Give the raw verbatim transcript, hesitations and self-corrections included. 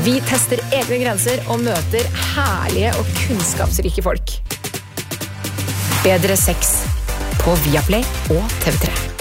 Vi tester egne grenser og møter herlige og kunnskapsrike folk. Bedre sex på Viaplay og T V tre.